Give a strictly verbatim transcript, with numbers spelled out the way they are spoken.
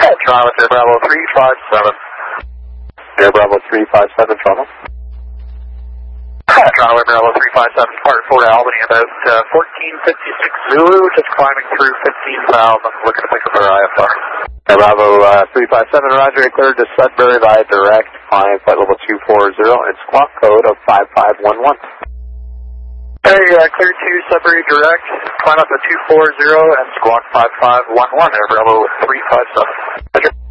Toronto with Air Bravo three five seven. Air Bravo three five seven, Toronto. Toronto Air Bravo three five seven, Part four Albany, about uh, fourteen fifty-six Zulu, just climbing through fifteen thousand, looking to pick up our I F R. Air Bravo uh, three five seven, Roger, cleared to Sudbury via direct, flying flight level two four zero, and squawk code of five five one one. Hey, uh, clear to Sudbury direct, climb up to two four zero and squawk five five one one, Air Bravo three five seven.